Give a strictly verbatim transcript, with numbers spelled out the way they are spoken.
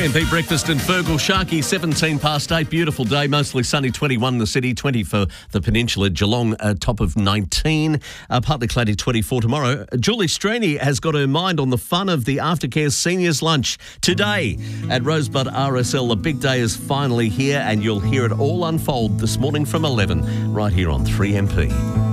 M P Breakfast in Fergal. Sharky, seventeen past eight. Beautiful day. Mostly sunny, twenty-one in the city, twenty for the peninsula. Geelong, uh, top of nineteen. Uh, partly cloudy, twenty-four tomorrow. Julie Straney has got her mind on the fun of the Aftercare Seniors Lunch today at Rosebud R S L. The big day is finally here and you'll hear it all unfold this morning from eleven right here on three M P.